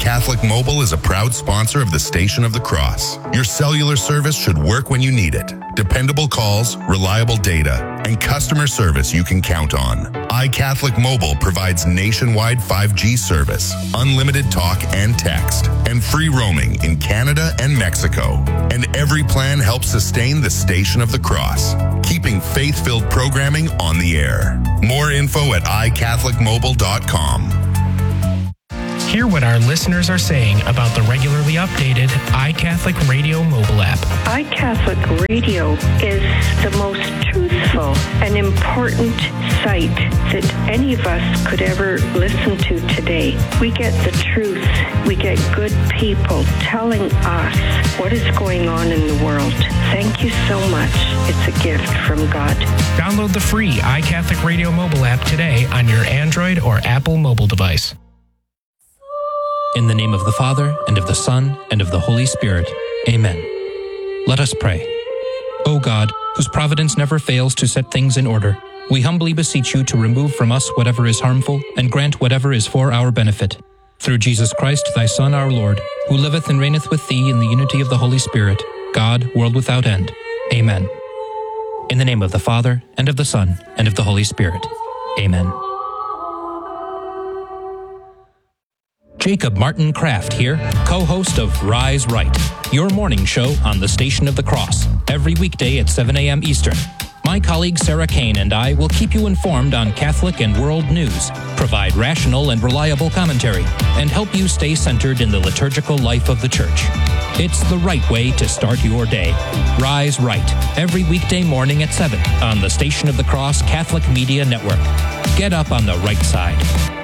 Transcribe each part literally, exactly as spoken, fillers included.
iCatholic Mobile is a proud sponsor of the Station of the Cross. Your cellular service should work when you need it. Dependable calls, reliable data, and customer service you can count on. iCatholic Mobile provides nationwide five G service, unlimited talk and text, and free roaming in Canada and Mexico. And every plan helps sustain the Station of the Cross, keeping faith-filled programming on the air. More info at i catholic mobile dot com. Hear what our listeners are saying about the regularly updated iCatholic Radio mobile app. iCatholic Radio is the most truthful and important site that any of us could ever listen to today. We get the truth. We get good people telling us what is going on in the world. Thank you so much. It's a gift from God. Download the free iCatholic Radio mobile app today on your Android or Apple mobile device. In the name of the Father, and of the Son, and of the Holy Spirit. Amen. Let us pray. O God, whose providence never fails to set things in order, we humbly beseech you to remove from us whatever is harmful, and grant whatever is for our benefit. Through Jesus Christ, thy Son, our Lord, who liveth and reigneth with thee in the unity of the Holy Spirit, God, world without end. Amen. In the name of the Father, and of the Son, and of the Holy Spirit. Amen. Jacob Martin Kraft here, co-host of Rise Right, your morning show on the Station of the Cross, every weekday at seven a.m. Eastern. My colleague Sarah Kane and I will keep you informed on Catholic and world news, provide rational and reliable commentary, and help you stay centered in the liturgical life of the Church. It's the right way to start your day. Rise Right, every weekday morning at seven on the Station of the Cross Catholic Media Network. Get up on the right side.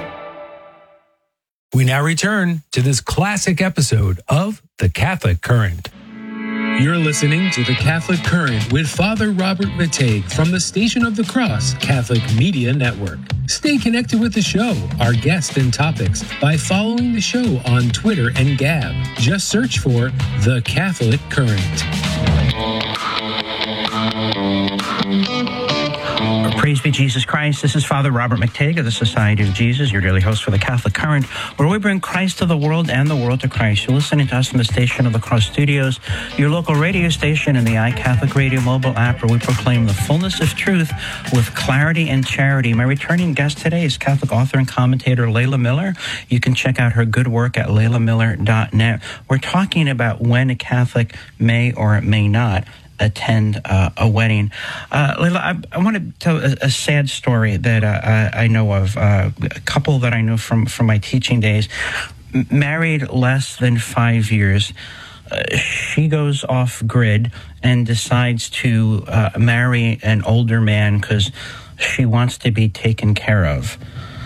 We now return to this classic episode of The Catholic Current. You're listening to The Catholic Current with Father Robert Matej from the Station of the Cross Catholic Media Network. Stay connected with the show, our guests and topics, by following the show on Twitter and Gab. Just search for The Catholic Current. Praise be Jesus Christ. This is Father Robert Matej of the Society of Jesus, your daily host for the Catholic Current, where we bring Christ to the world and the world to Christ. You're listening to us from the Station of the Cross Studios, your local radio station, and the iCatholic Radio mobile app, where we proclaim the fullness of truth with clarity and charity. My returning guest today is Catholic author and commentator Leila Miller. You can check out her good work at leila miller dot net. We're talking about when a Catholic may or may not attend uh, a wedding. Uh, Leila, I, I want to tell a, a sad story that uh, I, I know of. Uh, a couple that I know from, from my teaching days, m- married less than five years. Uh, she goes off grid and decides to uh, marry an older man because she wants to be taken care of.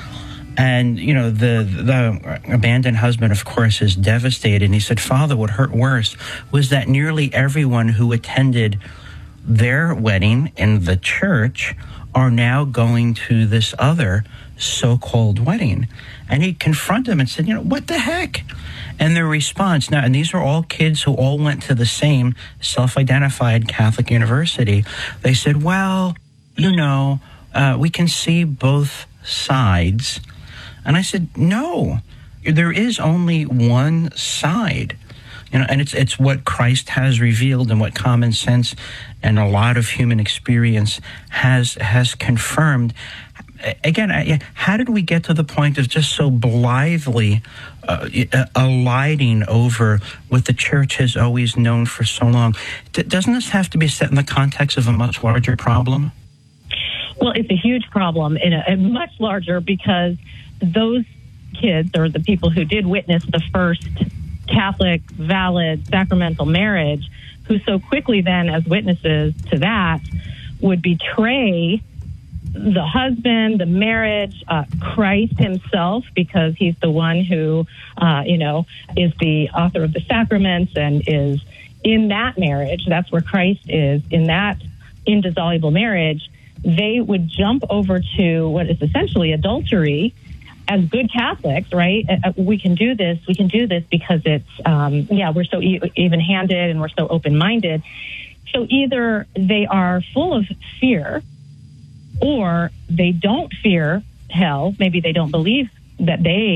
And, you know, the the abandoned husband, of course, is devastated. And he said, Father, what hurt worse was that nearly everyone who attended their wedding in the church are now going to this other so-called wedding. And he confronted them and said, you know, what the heck? And their response, now, and these are all kids who all went to the same self-identified Catholic university. They said, well, you know, uh, we can see both sides. And I said, no, there is only one side. You know, and it's it's what Christ has revealed and what common sense and a lot of human experience has has confirmed. Again, I, how did we get to the point of just so blithely uh, eliding over what the Church has always known for so long? D- doesn't this have to be set in the context of a much larger problem? Well, it's a huge problem, in a, a much larger, because those kids, or the people who did witness the first Catholic, valid, sacramental marriage, who so quickly then, as witnesses to that, would betray the husband, the marriage, uh, Christ himself, because he's the one who, uh, you know, is the author of the sacraments and is in that marriage. That's where Christ is, in that indissoluble marriage. They would jump over to what is essentially adultery. As good Catholics, right, uh, we can do this. We can do this because it's, um, yeah, we're so e- even-handed and we're so open-minded. So either they are full of fear, or they don't fear hell. Maybe they don't believe that they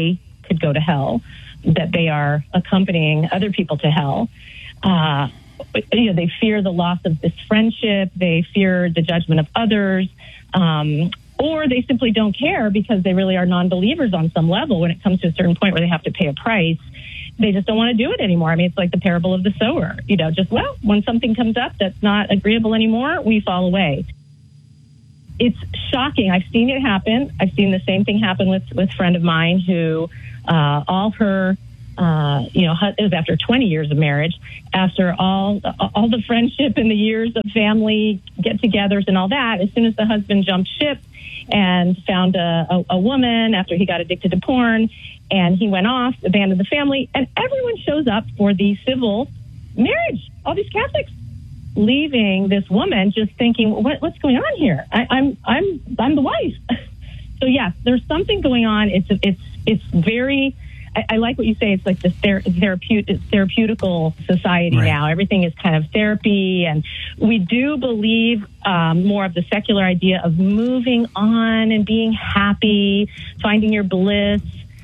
could go to hell, that they are accompanying other people to hell. Uh, you know, they fear the loss of this friendship. They fear the judgment of others. Um, or they simply don't care because they really are non-believers on some level when it comes to a certain point where they have to pay a price. They just don't want to do it anymore. I mean, it's like the parable of the sower. You know, just, well, when something comes up that's not agreeable anymore, we fall away. It's shocking. I've seen it happen. I've seen the same thing happen with, with a friend of mine who uh, all her, uh, you know, it was after twenty years of marriage, after all, all the friendship and the years of family get-togethers and all that, as soon as the husband jumped ship and found a, a, a woman after he got addicted to porn, and he went off, abandoned the family, and everyone shows up for the civil marriage. All these Catholics leaving this woman, just thinking, what, what's going on here? I, I'm, I'm, I'm the wife. So yes, there's something going on. It's, it's, it's very. I, I like what you say. It's like the ther- therapeutic, therapeutical society right. now. Everything is kind of therapy, and we do believe um, more of the secular idea of moving on and being happy, finding your bliss,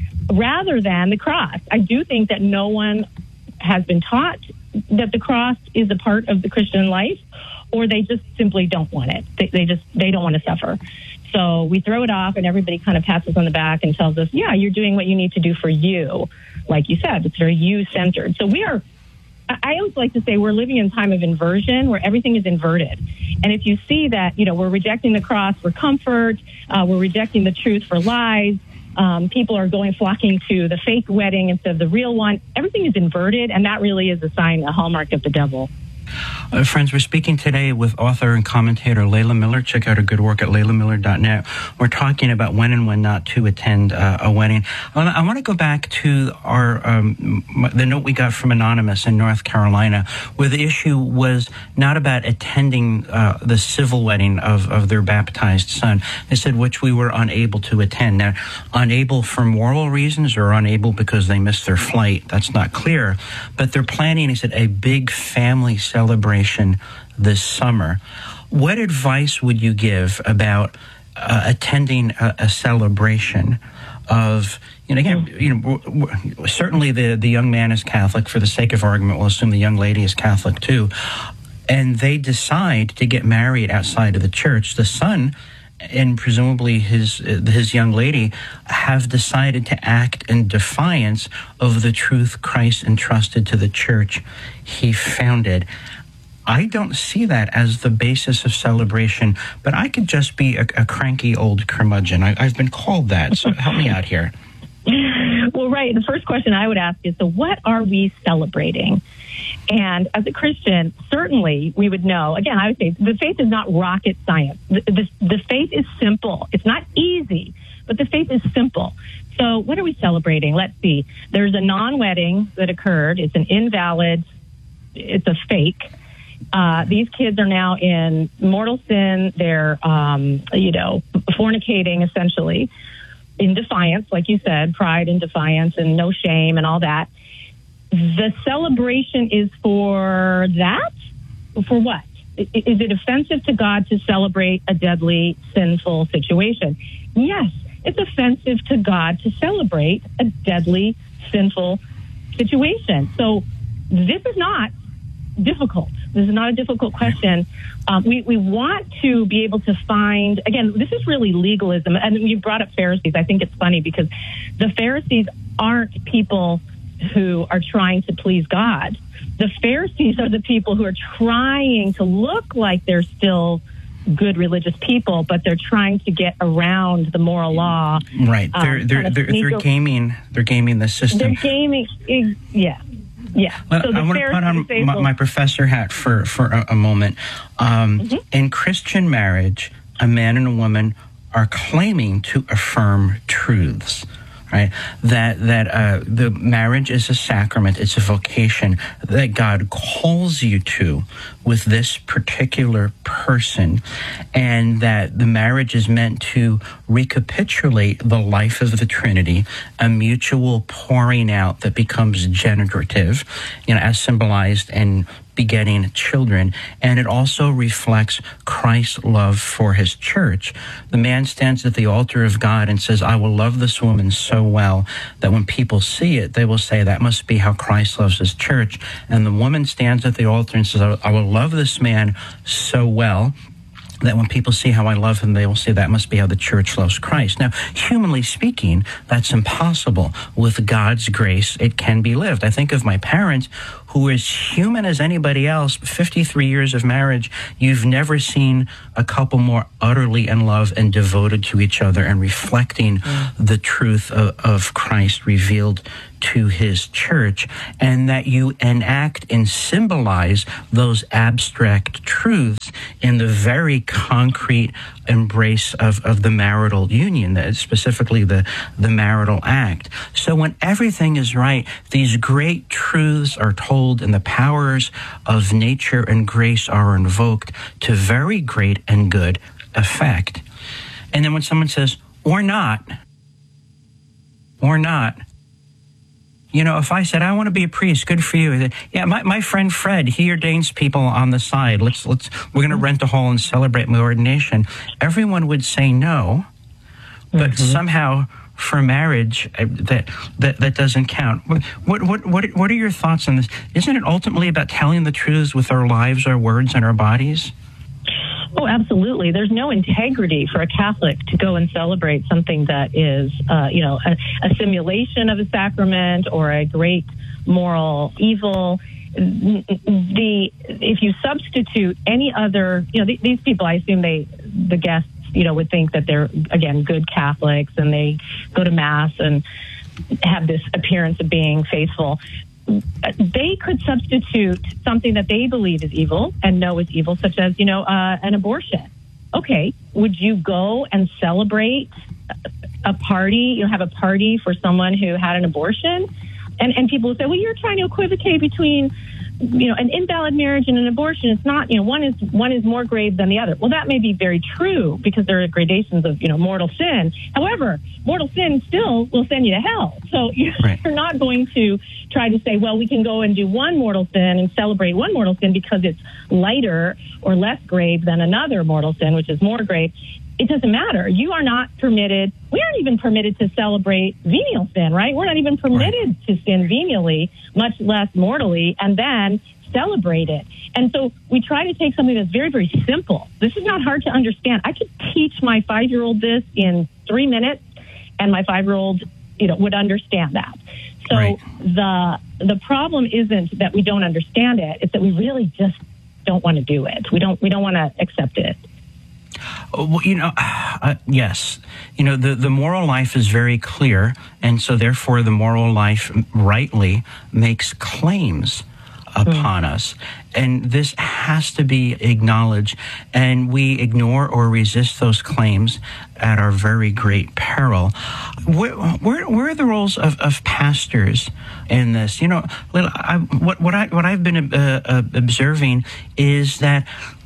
rather than the cross. I do think that no one has been taught that the cross is a part of the Christian life, or they just simply don't want it. They, they just, they don't want to suffer. So we throw it off, and everybody kind of pats us on the back and tells us, yeah, you're doing what you need to do for you. Like you said, it's very you-centered. So we are, I always like to say we're living in a time of inversion where everything is inverted. And if you see that, you know, we're rejecting the cross for comfort, uh, we're rejecting the truth for lies, Um, people are going flocking to the fake wedding instead of the real one. Everything is inverted, and that really is a sign, a hallmark of the devil. Uh, friends, we're speaking today with author and commentator Layla Miller. Check out her good work at layla miller dot net. We're talking about when and when not to attend uh, a wedding. I, I want to go back to our um, the note we got from Anonymous in North Carolina, where the issue was not about attending uh, the civil wedding of, of their baptized son. They said which we were unable to attend. Now, unable for moral reasons or unable because they missed their flight, that's not clear. But they're planning, he said, a big family celebration this summer. What advice would you give about uh, attending a, a celebration of, you know, again, you know, w- w- certainly the, the young man is Catholic. For the sake of argument, we'll assume the young lady is Catholic too. And they decide to get married outside of the church. The son and presumably his his young lady have decided to act in defiance of the truth Christ entrusted to the church he founded. I don't see that as the basis of celebration, but I could just be a, a cranky old curmudgeon. I, I've been called that, so help me out here. Well, right. The first question I would ask is, so what are we celebrating? And as a Christian, certainly we would know, again, I would say the faith is not rocket science. The, the, the faith is simple. It's not easy, but the faith is simple. So what are we celebrating? Let's see. There's a non-wedding that occurred. It's an invalid, it's a fake. Uh, these kids are now in mortal sin. They're, um, you know, fornicating essentially in defiance, like you said, pride and defiance and no shame and all that. The celebration is for that? For what? Is it offensive to God to celebrate a deadly, sinful situation? Yes, it's offensive to God to celebrate a deadly, sinful situation. So this is not difficult. This is not a difficult question. Um, we, we want to be able to find, again, this is really legalism. And you brought up Pharisees. I think it's funny because the Pharisees aren't people who are trying to please God. The Pharisees are the people who are trying to look like they're still good religious people, but they're trying to get around the moral law. Right. They're um, they're they're, they're gaming. They're gaming the system. They're gaming. Yeah. Yeah. Well, so I want to put on my, my professor hat for for a, a moment. Um, mm-hmm. In Christian marriage, a man and a woman are claiming to affirm truths. Right, that that uh, the marriage is a sacrament, it's a vocation that God calls you to with this particular person, and that the marriage is meant to recapitulate the life of the Trinity, a mutual pouring out that becomes generative, you know, as symbolized in begetting children, and it also reflects Christ's love for his church. The man stands at the altar of God and says, I will love this woman so well that when people see it, they will say, that must be how Christ loves his church. And the woman stands at the altar and says, I will love this man so well that when people see how I love him, they will say that must be how the church loves Christ. Now, humanly speaking, that's impossible. With God's grace, it can be lived. I think of my parents, who is human as anybody else, fifty-three years of marriage. You've never seen a couple more utterly in love and devoted to each other and reflecting mm. the truth of, of Christ revealed to his church, and that you enact and symbolize those abstract truths in the very concrete embrace of, of the marital union, specifically the, the marital act. So when everything is right, these great truths are told and the powers of nature and grace are invoked to very great and good effect. And then when someone says, or not, or not, you know, if I said, I want to be a priest, good for you. Yeah, my, my friend Fred, he ordains people on the side. Let's, let's, we're going to rent a hall and celebrate my ordination. Everyone would say no, but mm-hmm. somehow for marriage, that, that, that doesn't count. What, what, what, what are your thoughts on this? Isn't it ultimately about telling the truths with our lives, our words, and our bodies? Oh, absolutely. There's no integrity for a Catholic to go and celebrate something that is, uh, you know, a, a simulation of a sacrament or a great moral evil. The if you substitute any other, you know, th- these people, I assume they, the guests, you know, would think that they're, again, good Catholics and they go to Mass and have this appearance of being faithful. They could substitute something that they believe is evil and know is evil, such as, you know, uh, an abortion. Okay, would you go and celebrate a party, you know, have a party for someone who had an abortion? And and people will say, well, you're trying to equivocate between, you know, an invalid marriage and an abortion. It's not, you know, one is one is more grave than the other. Well, that may be very true because there are gradations of, you know, mortal sin. However, mortal sin still will send you to hell. So you're, right. you're not going to try to say, well, we can go and do one mortal sin and celebrate one mortal sin because it's lighter or less grave than another mortal sin, which is more grave. It doesn't matter. You are not permitted. We aren't even permitted to celebrate venial sin, right? We're not even permitted right. to sin venially, much less mortally, and then celebrate it. And so we try to take something that's very, very simple. This is not hard to understand. I could teach my five-year-old this in three minutes, and my five-year-old, you know, would understand that. So right. the the problem isn't that we don't understand it; it's that we really just don't want to do it. We don't we don't want to accept it. Well, you know, uh, yes, you know, the, the moral life is very clear, and so therefore the moral life rightly makes claims upon mm. us. And this has to be acknowledged, and we ignore or resist those claims at our very great peril. Where, where, where are the roles of, of pastors in this? You know, I, what, what, I, what I've been uh, uh, observing is that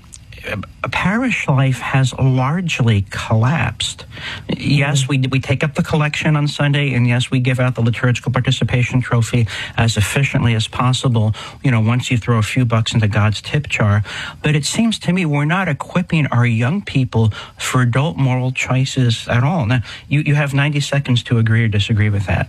a parish life has largely collapsed. Yes, we we take up the collection on Sunday, and yes, we give out the liturgical participation trophy as efficiently as possible, you know, once you throw a few bucks into God's tip jar. But it seems to me we're not equipping our young people for adult moral choices at all. Now, you, you have ninety seconds to agree or disagree with that.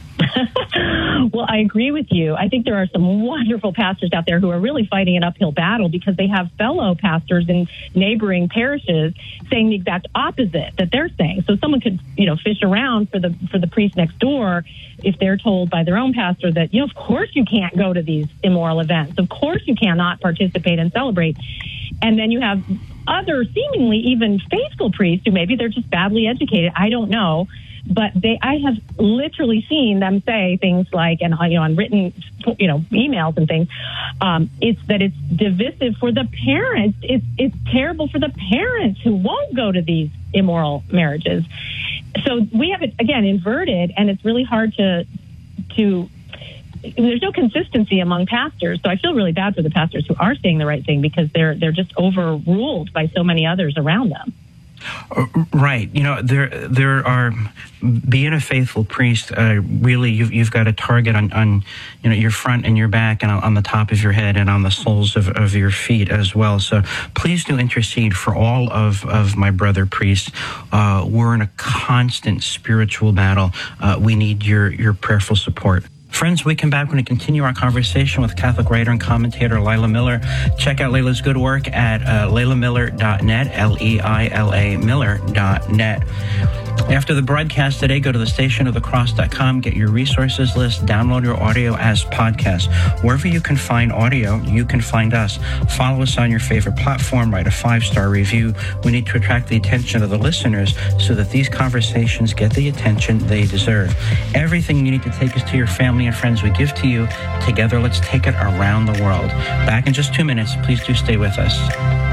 Well, I agree with you. I think there are some wonderful pastors out there who are really fighting an uphill battle because they have fellow pastors in neighboring parishes saying the exact opposite that they're saying. So someone could, you know, fish around for the for the priest next door if they're told by their own pastor that, you know, of course you can't go to these immoral events. Of course you cannot participate and celebrate. And then you have other seemingly even faithful priests who maybe they're just badly educated. I don't know. But they, I have literally seen them say things like, and you know, on written, you know, emails and things. Um, it's that it's divisive for the parents. It's it's terrible for the parents who won't go to these immoral marriages. So we have it again inverted, and it's really hard to to. There's no consistency among pastors, so I feel really bad for the pastors who are saying the right thing because they're they're just overruled by so many others around them. Right. You know, there there are, being a faithful priest, uh, really, you've, you've got a target on, on, you know, your front and your back and on the top of your head and on the soles of, of your feet as well. So please do intercede for all of, of my brother priests. Uh, we're in a constant spiritual battle. Uh, we need your, your prayerful support. Friends, we come back. We're going to continue our conversation with Catholic writer and commentator Leila Miller. Check out Leila's good work at uh, leila miller dot net, L E I L A Miller dot net. After the broadcast today, go to the station of the cross dot com, get your resources list, download your audio as podcasts. Wherever you can find audio, you can find us. Follow us on your favorite platform, write a five-star review. We need to attract the attention of the listeners so that these conversations get the attention they deserve. Everything you need to take us to your family and friends we give to you. Together, let's take it around the world. Back in just two minutes. Please do stay with us.